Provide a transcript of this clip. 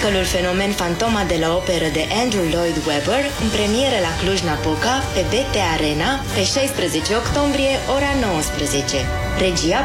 musicalul Fenomen Fantoma de la operă de Andrew Lloyd Webber, în premieră la Cluj-Napoca, pe BT Arena, pe 16 octombrie, ora 19. Regia